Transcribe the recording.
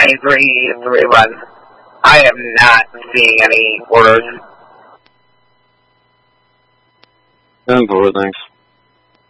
9331. I am not seeing any orders. 10-4, thanks.